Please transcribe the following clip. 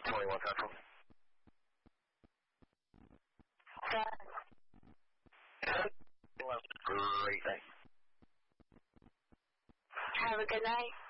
Morning, One Central. Great, thanks. Have a good night.